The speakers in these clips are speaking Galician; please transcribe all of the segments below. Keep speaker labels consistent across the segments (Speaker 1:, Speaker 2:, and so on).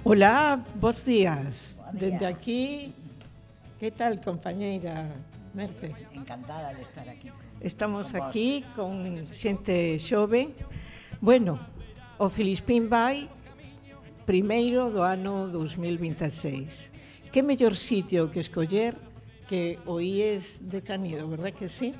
Speaker 1: Hola, bos días.
Speaker 2: Bo día.
Speaker 1: Dende aquí, que tal, compañeira Merce?
Speaker 2: Encantada de estar aquí.
Speaker 1: Estamos
Speaker 2: con vos.
Speaker 1: aquí con xente xove. Bueno, o Filispín vai primeiro do ano 2026. Que mellor sitio que escoller que o IES de Canido, verdad que sí?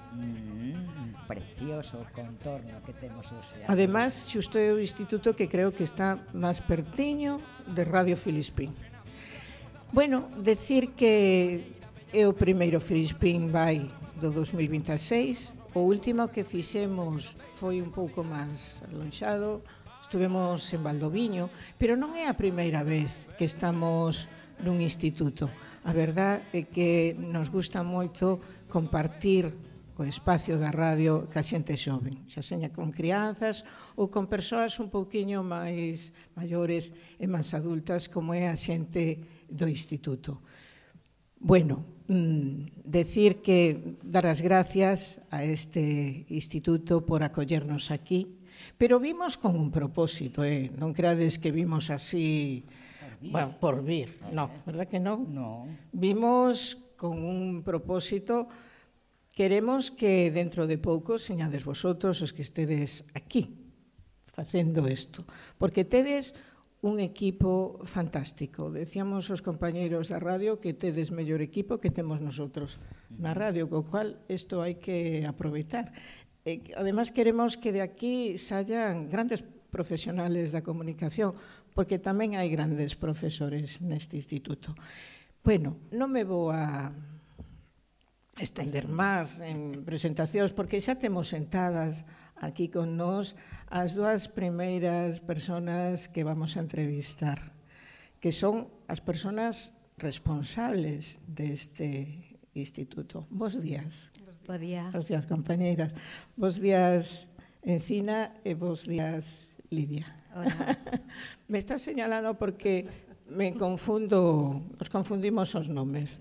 Speaker 2: Precioso contorno que temos hoxe.
Speaker 1: Ademais, xusto é o instituto que creo que está máis pertiño de Radio Filispín. Bueno, decir que é o primeiro Filispín vai do 2026. O último que fixemos foi un pouco máis alonxado. Estuvemos en Valdoviño, pero non é a primeira vez que estamos nun instituto. A verdad é que nos gusta moito compartir o espacio da radio ca xente xoven, xa seña con crianzas ou con persoas un pouquiño máis maiores e máis adultas como é a xente do instituto. Bueno, decir que dar as gracias a este instituto por acollernos aquí, pero vimos con un propósito, non creades que vimos así por vir, non, verdad que non?
Speaker 2: Non.
Speaker 1: Vimos con un propósito. Queremos que dentro de pouco señades vosotros os que estedes aquí facendo isto, porque tedes un equipo fantástico. Decíamos os compañeiros da radio que tedes mellor equipo que temos nosotros na radio, co cual isto hai que aproveitar. Ademais, queremos que de aquí sayan grandes profesionales da comunicación, porque tamén hai grandes profesores neste instituto. Bueno, non me vou a estender máis en presentacións, porque xa temos sentadas aquí con nós as dúas primeiras persoas que vamos a entrevistar, que son as persoas responsables deste instituto. Bos días.
Speaker 3: Bo día.
Speaker 1: Bos días, compañeiras. Bos días, Encina, e bos días, Lidia.
Speaker 3: Hola.
Speaker 1: Me está señalando porque me confundo, nos confundimos os nomes.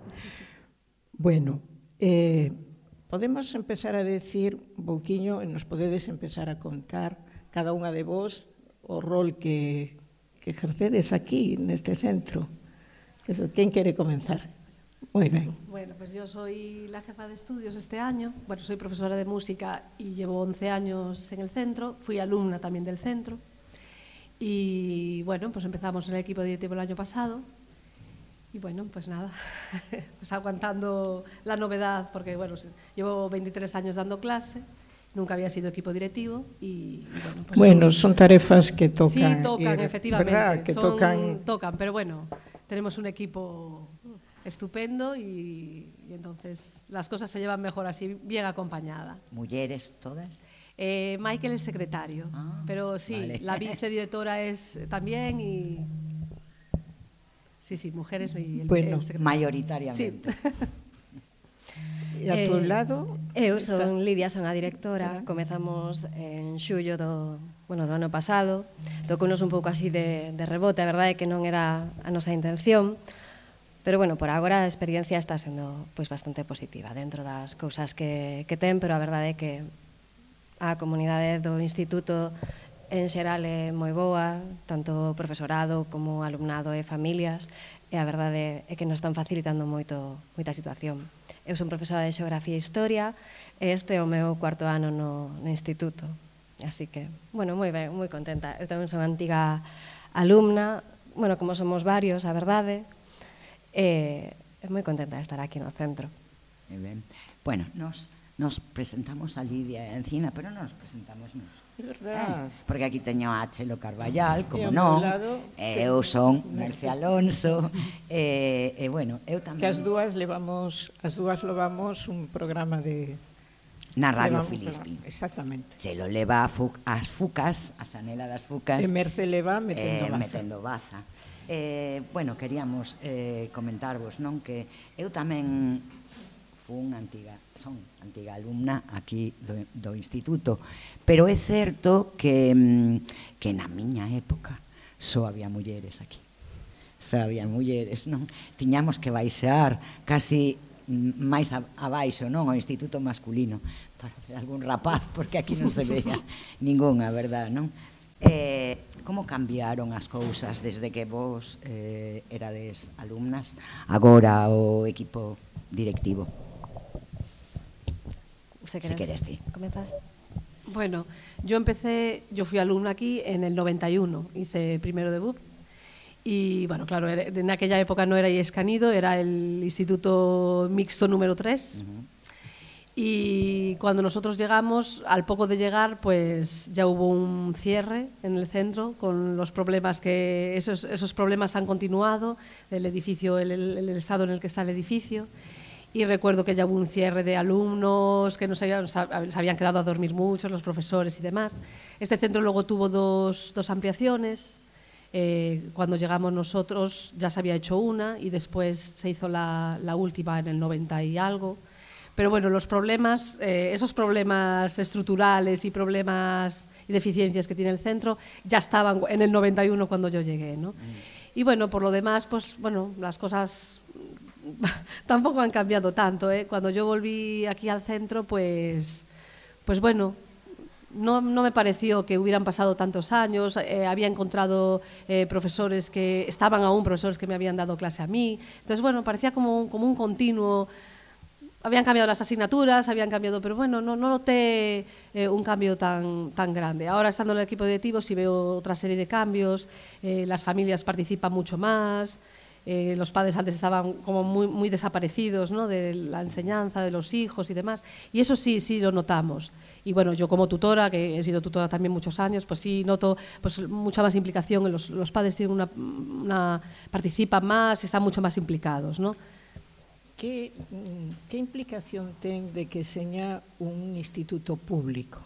Speaker 1: Bueno, podemos empezar a decir un pouquiño, e nos podedes empezar a contar cada unha de vos o rol que ejercedes aquí neste centro. Quen quere comenzar? Muy ben.
Speaker 4: Bueno, pues yo soy la jefa de estudios este año. Bueno, soy profesora de música y llevo 11 años en el centro. Fui alumna también del centro. Y bueno, pues empezamos en el equipo directivo el año pasado. Y bueno, pues nada, pues aguantando la novedad, porque bueno, llevo 23 años dando clase, nunca había sido equipo directivo y bueno, pues
Speaker 1: bueno, son tarefas que tocan.
Speaker 4: Sí, tocan, efectivamente.
Speaker 1: ¿Verdad? Que
Speaker 4: tocan, pero bueno, tenemos un equipo estupendo y entonces las cosas se llevan mejor así, bien acompañada.
Speaker 2: Mulleres todas?
Speaker 4: Michael es secretario, pero sí, vale. La vicedirectora es también y... Sí, mujeres y el secretario.
Speaker 2: Mayoritariamente. Sí.
Speaker 1: E a tu lado?
Speaker 3: Eu son Lidia, son a directora. Comezamos en xullo do ano pasado. Tocounos un pouco así de rebote, a verdade é que non era a nosa intención, pero bueno, por agora a experiencia está sendo pois bastante positiva dentro das cousas que ten, pero a verdade é que a comunidade do instituto en xeral é moi boa, tanto profesorado como alumnado e familias, e a verdade é que nos están facilitando moita situación. Eu son profesora de Xeografía e Historia e este é o meu cuarto ano no instituto. Así que, bueno, moi ben, moi contenta. Eu tamén son antiga alumna, bueno, como somos varios, a verdade, e moi contenta de estar aquí no centro.
Speaker 2: Moi ben. Bueno, nos presentamos a Lidia Encina, pero non nos presentamos nos.
Speaker 1: É verdad.
Speaker 2: Porque aquí teño a Chelo Carballal, como non, eu son Merce Alonso, e bueno, eu tamén...
Speaker 1: Que as dúas levamos un programa de...
Speaker 2: Na Radio Filispín.
Speaker 1: Exactamente.
Speaker 2: Chelo leva as fucas, a Sanela das fucas.
Speaker 1: E Merce leva metendo
Speaker 2: baza. Bueno, queríamos comentarvos, non, que eu tamén son antiga alumna aquí do instituto, pero é certo que na miña época só había mulleres aquí. Só había mulleres, non? Tiñamos que baixar casi máis abaixo, non? O instituto masculino para ver algún rapaz, porque aquí non se veía ningunha, verdad, non? como cambiaron as cousas desde que vos erades alumnas agora o equipo directivo?
Speaker 3: Si
Speaker 2: queres ti.
Speaker 3: Comenzas.
Speaker 4: Bueno, yo fui alumna aquí en el 91, hice primero de BUP. Y bueno, claro, en aquella época no era IES Canido, era el Instituto Mixto número 3. Y cuando nosotros llegamos, al poco de llegar, pues ya hubo un cierre en el centro con los problemas que esos problemas han continuado, el edificio, el estado en el que está el edificio. Y recuerdo que ya hubo un cierre de alumnos que se habían quedado a dormir muchos, los profesores y demás. Este centro luego tuvo dos ampliaciones. Cuando llegamos nosotros ya se había hecho una y después se hizo la última en el 90 y algo. Pero bueno, los problemas, esos problemas estructurales y problemas y deficiencias que tiene el centro ya estaban en el 91 cuando yo llegué, ¿no? Y bueno, por lo demás, pues bueno, las cosas tampoco han cambiado tanto, ¿eh? Cuando yo volví aquí al centro, pues bueno, no me pareció que hubieran pasado tantos años. Había encontrado profesores que me habían dado clase a mí. Entonces, bueno, parecía como un continuo. Habían cambiado las asignaturas, pero bueno, no noté un cambio tan grande. Ahora, estando en el equipo directivo, sí veo otra serie de cambios. Las familias participan mucho más. Los padres antes estaban como muy desaparecidos, ¿no?, de la enseñanza, de los hijos y demás. Y eso sí lo notamos. Y bueno, yo como tutora, que he sido tutora también muchos años, pues sí noto pues mucha más implicación. Los padres tienen participan más y están mucho más implicados, ¿no?
Speaker 1: Que implicación ten de que seña un instituto público?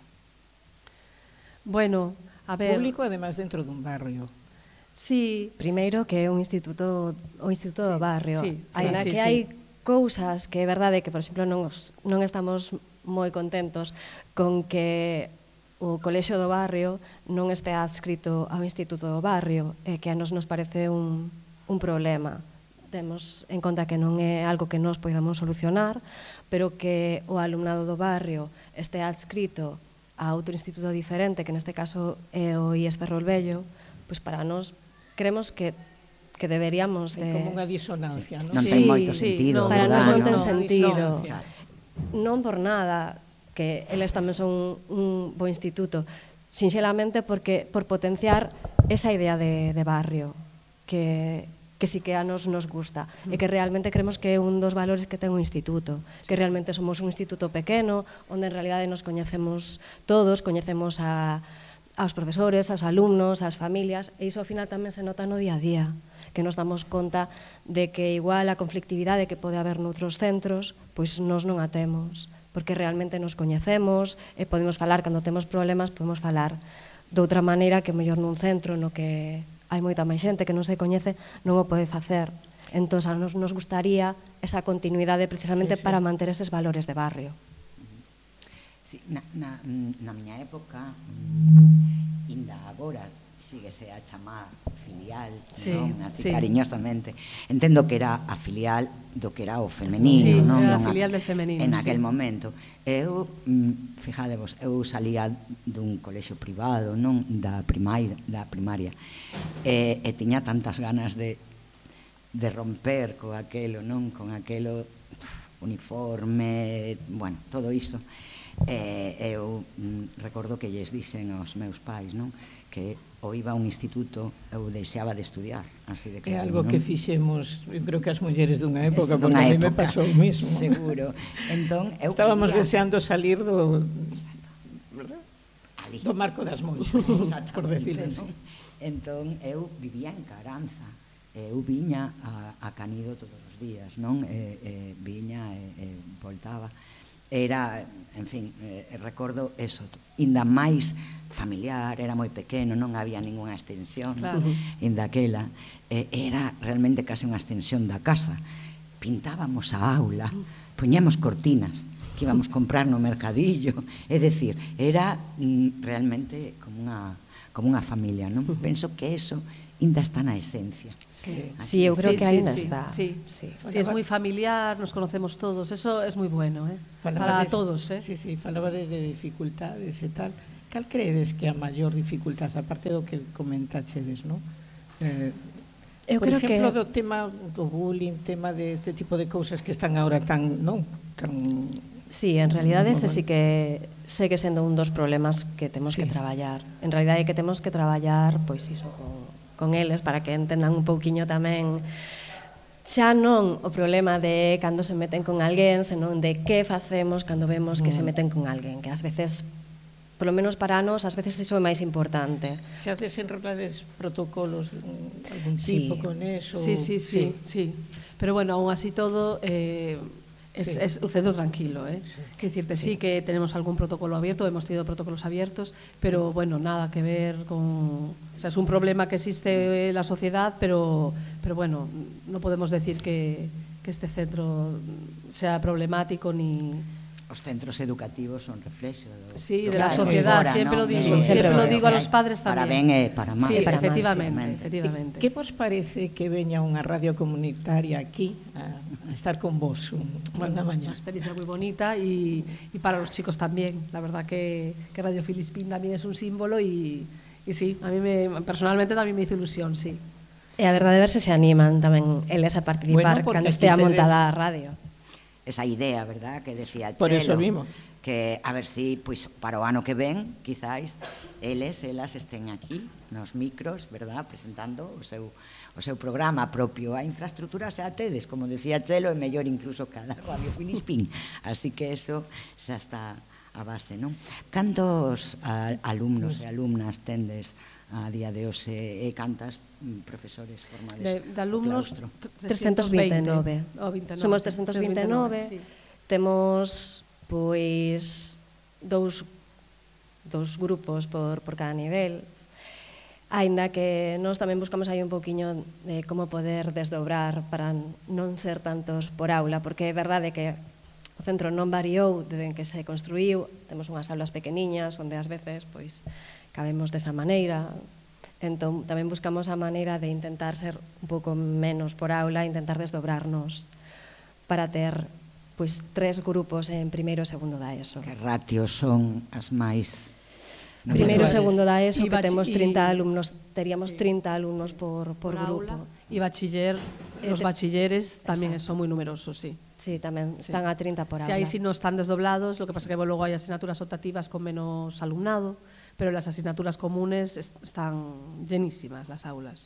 Speaker 4: Bueno, a ver...
Speaker 1: Público, además, dentro dun barrio.
Speaker 4: Sí.
Speaker 3: Primeiro que é o instituto do barrio. Ainda que
Speaker 4: sí.
Speaker 3: hai cousas que é verdade que, por exemplo, non estamos moi contentos con que o colexio do barrio non este adscrito ao instituto do barrio, que a nos parece un problema. Temos en conta que non é algo que nos podamos solucionar, pero que o alumnado do barrio este adscrito a outro instituto diferente, que neste caso é o IES Ferrolvello, pois para nós creemos que deberíamos de...
Speaker 1: É como unha disonancia, non?
Speaker 2: Non ten moito sentido.
Speaker 3: Para nós non ten
Speaker 1: No,
Speaker 3: sentido.
Speaker 1: disonancia.
Speaker 3: Non por nada, que eles tamén son un bo instituto, sinxelamente porque por potenciar esa idea de barrio, que sí que a nos gusta, e que realmente creemos que é un dos valores que ten o instituto, que realmente somos un instituto pequeno, onde en realidade nos coñecemos todos, coñecemos aos profesores, aos alumnos, ás familias, e iso ao final tamén se nota no día a día, que nos damos conta de que igual a conflictividade que pode haber noutros centros, pois nos non a temos, porque realmente nos coñecemos e podemos falar, cando temos problemas, podemos falar de outra maneira que mellor nun centro no que hai moita máis xente que non se coñece, non o pode facer. Entón, a nos gustaría esa continuidade precisamente para manter eses valores de barrio.
Speaker 2: Sí, na miña época, inda agora, síguese a chamar filial, non? Así cariñosamente. Entendo que era a filial do que era o femenino, non?
Speaker 4: Sí, era a filial del femenino,
Speaker 2: en aquel momento. Eu, fijadevos, eu salía dun colexio privado, non? Da primaria. E tiña tantas ganas de romper co aquelo, non? Con aquelo uniforme, bueno, todo iso. Eu recordo que lles dixen aos meus pais, non? Que ou iba a un instituto eu deixaba de estudiar, así de claro.
Speaker 1: É algo que fixemos, eu creo que as mulleres dunha época,
Speaker 2: porque
Speaker 1: a mí me pasou o mismo.
Speaker 2: Seguro. Entón, eu
Speaker 1: estábamos
Speaker 2: quería...
Speaker 1: deseando salir do
Speaker 2: Ali.
Speaker 1: do Marco das Monxas, por decirlo así.
Speaker 2: Entón, eu vivía en Caranza. Eu viña a Canido todos os días, non? Viña e voltaba. Era, en fin, recordo eso, inda máis familiar, era moi pequeno, non había ninguna extensión,
Speaker 4: claro.
Speaker 2: Inda aquela, era realmente case unha extensión da casa. Pintábamos a aula, poñíamos cortinas que íbamos comprar no mercadillo, é dicir, era realmente como unha familia, non? Penso que eso ainda está na esencia.
Speaker 3: Sí, eu creo que ainda está.
Speaker 4: Sí, es moi familiar, nos conocemos todos, eso es moi bueno, para todos.
Speaker 1: Sí, falaba de dificultades e tal. Cal creedes que a maior dificultade, aparte do que comentachedes, non?
Speaker 3: Eu
Speaker 1: Por
Speaker 3: creo
Speaker 1: exemplo,
Speaker 3: que
Speaker 1: do tema do bullying, tema deste tipo de cousas que están agora tan, non? Tan...
Speaker 3: sí, en realidade ese sí que segue sendo un dos problemas que temos
Speaker 1: Sí.
Speaker 3: que traballar. En realidade que temos que traballar, pois iso, con eles, para que entendan un pouquiño tamén xa non o problema de cando se meten con alguén, senón de que facemos cando vemos que se meten con alguén, que ás veces, polo menos para nós, ás veces iso é máis importante.
Speaker 1: Se desenrolades protocolos algún
Speaker 3: Sí.
Speaker 1: tipo con eso?
Speaker 4: Sí. Pero bueno, aún así todo
Speaker 1: Sí.
Speaker 4: es un centro tranquilo, ¿eh? Quiero decirte, sí que tenemos algún protocolo abierto, hemos tenido protocolos abiertos, pero bueno, nada que ver con... O sea, es un problema que existe en la sociedad, pero bueno, no podemos decir que este centro sea problemático ni...
Speaker 2: Os centros educativos son reflexo
Speaker 4: Sí,
Speaker 2: do
Speaker 4: de la
Speaker 2: que hai
Speaker 4: sociedad,
Speaker 2: fora,
Speaker 4: siempre
Speaker 2: non?
Speaker 4: lo digo,
Speaker 3: Sí,
Speaker 4: siempre lo
Speaker 3: siempre
Speaker 4: digo a
Speaker 3: lo
Speaker 4: los padres
Speaker 2: Para
Speaker 4: también.
Speaker 2: ben e para mal.
Speaker 4: Sí,
Speaker 3: para mal,
Speaker 4: efectivamente.
Speaker 1: Que vos parece que veña unha radio comunitaria aquí a estar con vos unha mañá?
Speaker 4: Una experiencia muy bonita y para los chicos también. La verdad que Radio Filispín también es un símbolo y sí, a mí personalmente también me hizo ilusión, sí.
Speaker 3: E a verdade é ver se animan tamén eles a participar
Speaker 1: Bueno, porque
Speaker 3: cando
Speaker 1: aquí
Speaker 3: estea
Speaker 1: tedes-
Speaker 3: montada a radio.
Speaker 2: Esa idea, verdad, que decía Chelo.
Speaker 1: Por eso vimos.
Speaker 2: Que a ver si, pois, para o ano que ven, quizáis, elas estén aquí, nos micros, verdad, presentando o seu programa propio. A infraestructura xa tedes, como decía Chelo, é mellor incluso que a da Radio Filispín. Así que eso xa está a base, non? Cantos alumnos e alumnas tendes a día de hoxe e cantas profesores formades
Speaker 4: De alumnos,
Speaker 2: claustro?
Speaker 3: 329.
Speaker 4: O 29,
Speaker 3: Somos
Speaker 4: sí,
Speaker 3: 329.
Speaker 4: sí.
Speaker 3: Temos, pois, dous grupos por cada nivel. Aínda que nós tamén buscamos aí un pouquiño de como poder desdobrar para non ser tantos por aula, porque é verdade que o centro non variou desde que se construíu, temos unhas aulas pequeniñas onde ás veces pois cabemos desa maneira. Entón, tamén buscamos a maneira de intentar ser un pouco menos por aula, intentar desdobrarnos para ter pois 3 grupos en primeiro e segundo da ESO.
Speaker 2: Que ratios son as máis...
Speaker 3: Primeiro e
Speaker 4: Habituales.
Speaker 3: segundo da ESO,
Speaker 4: Y
Speaker 3: que temos
Speaker 4: bachi-
Speaker 3: 30
Speaker 4: y-
Speaker 3: alumnos, teríamos
Speaker 4: Sí.
Speaker 3: 30 alumnos por grupo.
Speaker 4: aula. Y bachiller, los bachilleres también
Speaker 3: Exacto.
Speaker 4: son muy numerosos, sí.
Speaker 3: Sí, tamén
Speaker 4: Sí.
Speaker 3: están a 30 por
Speaker 4: Sí,
Speaker 3: aula.
Speaker 4: ahí sí no están desdoblados, lo que pasa que luego hay asignaturas optativas con menos alumnado, pero las asignaturas comunes están llenísimas las aulas.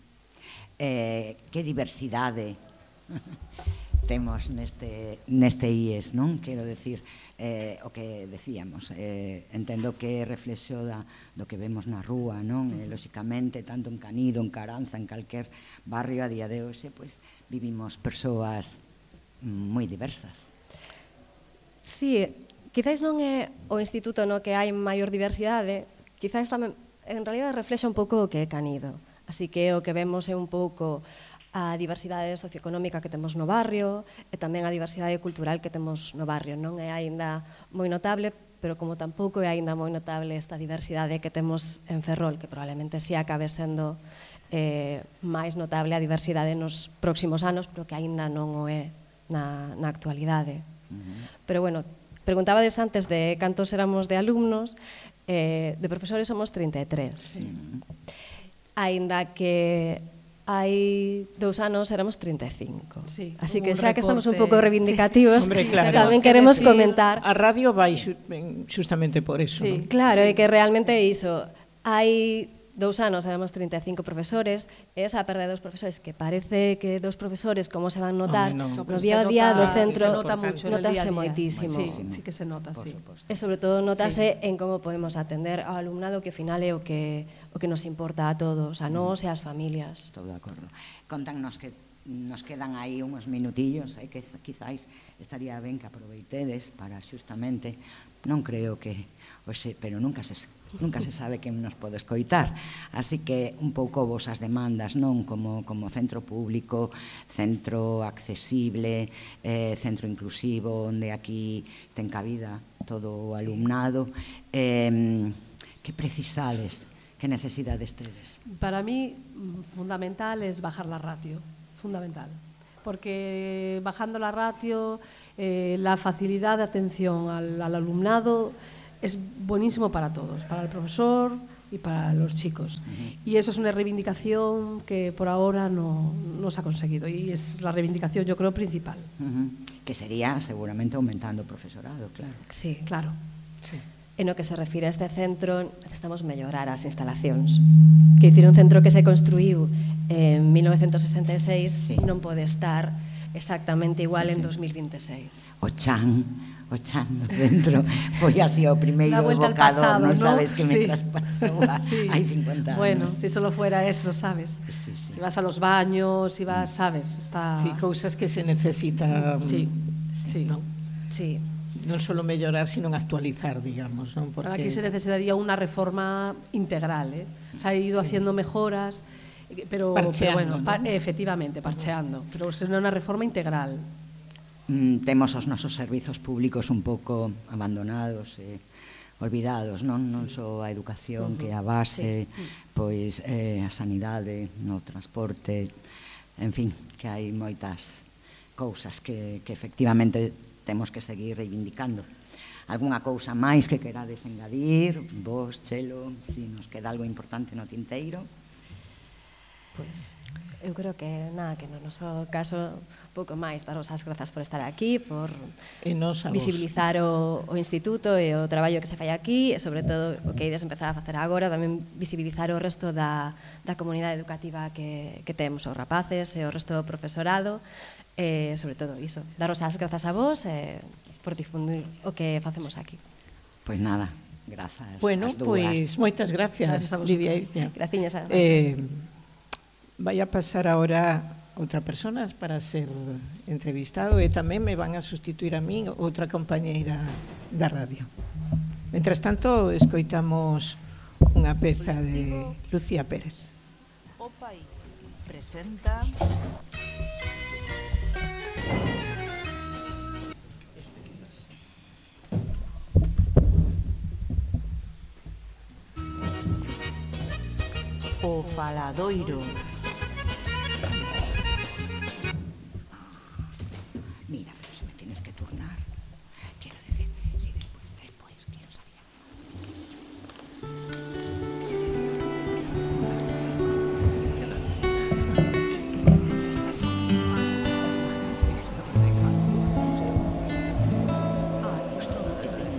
Speaker 2: Que diversidade temos neste IES, non? Quero decir, o que decíamos, entendo que é reflexo do que vemos na rúa, non? Lóxicamente, tanto en Canido, en Caranza, en calquer barrio a día de hoxe, pois vivimos persoas moi diversas.
Speaker 3: Sí, quizáis non é o instituto no que hai maior diversidade, quizáis tamén, en realidad, reflexa un pouco o que é Canido. Así que o que vemos é un pouco a diversidade socioeconómica que temos no barrio e tamén a diversidade cultural que temos no barrio. Non é aínda moi notable, pero como tampouco é aínda moi notable esta diversidade que temos en Ferrol, que probablemente si acabe sendo máis notable a diversidade nos próximos anos, pero que aínda non o é na actualidade. Pero bueno, preguntabades antes de cantos éramos de alumnos, de profesores somos 33. Aínda que hai 2 anos éramos 35.
Speaker 4: Sí,
Speaker 3: Así
Speaker 4: hubo
Speaker 3: que
Speaker 4: un
Speaker 3: xa que estamos un
Speaker 4: recorte.
Speaker 3: pouco reivindicativos,
Speaker 1: Hombre, claro.
Speaker 3: tamén
Speaker 4: Tenemos que
Speaker 3: queremos
Speaker 4: decir-
Speaker 3: comentar.
Speaker 1: A radio vai justamente por eso,
Speaker 4: Sí.
Speaker 1: non?
Speaker 3: Claro, é que realmente é iso. Hai 2 anos éramos 35 profesores, e esa perda de 2 profesores, que parece que 2 profesores como se van notar
Speaker 1: Home, non.
Speaker 3: no
Speaker 4: Pues
Speaker 3: día a día do centro,
Speaker 4: se nota mucho en el día a
Speaker 3: notase
Speaker 4: día.
Speaker 3: moitísimo.
Speaker 4: Sí que se nota, sí.
Speaker 3: E sobre todo notase en como podemos atender ao alumnado, que ao final é o que nos importa a todos, a nós e ás familias.
Speaker 2: Estou de acordo. Contannos que nos quedan aí uns minutillos, que quizáis estaría ben que aproveitedes para xustamente, non creo que, oxe, pero nunca se sabe quen nos pode escoitar. Así que un pouco vosas demandas, non? Como centro público, centro accesible, centro inclusivo, onde aquí ten cabida todo o alumnado. Que precisades? Que necesidades tedes?
Speaker 4: Para mí, fundamental es bajar la ratio, fundamental. Porque bajando la ratio, la facilidad de atención al alumnado es buenísimo para todos, para el profesor y para los chicos. Y eso es una reivindicación que por ahora no se ha conseguido, y es la reivindicación, yo creo, principal.
Speaker 2: Que sería seguramente aumentando o profesorado, claro.
Speaker 3: Sí,
Speaker 4: Claro.
Speaker 1: Sí.
Speaker 3: En o que se refire a este centro, necesitamos mellorar as instalacións. Que dicir, un centro que se construiu en 1966
Speaker 2: Sí.
Speaker 3: non pode estar exactamente igual
Speaker 2: Sí,
Speaker 3: en
Speaker 2: sí.
Speaker 3: 2026.
Speaker 2: O chan dentro foi así o primeiro
Speaker 4: La vuelta al
Speaker 2: evocador,
Speaker 4: pasado,
Speaker 2: non
Speaker 4: ¿no?
Speaker 2: sabes que me
Speaker 4: Sí.
Speaker 2: traspasou
Speaker 4: Sí.
Speaker 2: hai 50 anos.
Speaker 4: Bueno, si solo fuera eso, ¿sabes?
Speaker 2: Sí, sí.
Speaker 4: Si vas a los baños, si vas, ¿sabes? Está...
Speaker 1: Sí, cousas que se necesitan,
Speaker 4: Sí, sí.
Speaker 1: non?
Speaker 3: Sí,
Speaker 1: Non solo mellorar, sino actualizar, digamos, non?
Speaker 4: Porque aquí se necesitaría una reforma integral, ¿eh? Se ha ido haciendo mejoras, pero
Speaker 1: Parcheando,
Speaker 4: bueno,
Speaker 1: ¿no?
Speaker 4: efectivamente, parcheando, pero será una reforma integral.
Speaker 2: Temos os nosos servizos públicos un pouco abandonados e olvidados, non só a educación, que é a base, pois a sanidade, no transporte, en fin, que hai moitas cousas que efectivamente temos que seguir reivindicando. Algúna cousa máis que querades engadir, vos, Chelo, si nos queda algo importante no tinteiro?
Speaker 3: pois eu creo que nada, que no noso caso pouco máis, daros as grazas por estar aquí, por
Speaker 1: E nos a vos.
Speaker 3: visibilizar o instituto e o traballo que se fai aquí, e sobre todo o que ides empezar a facer agora, tamén visibilizar o resto da comunidade educativa que temos, os rapaces e o resto do profesorado, e sobre todo iso, daros as grazas a vos por difundir o que facemos aquí.
Speaker 2: Pois nada, grazas
Speaker 1: Bueno,
Speaker 2: as dúas.
Speaker 1: pois moitas gracias,
Speaker 4: Gracias a vosotros.
Speaker 1: Lidia Icia.
Speaker 3: Graciñas a vos.
Speaker 1: Vai a pasar ahora outra persona para ser entrevistado e tamén me van a sustituir a min outra compañeira da radio. Mentras tanto, escoitamos unha peza de Lucía Pérez.
Speaker 5: OPAI presenta O Faladoiro.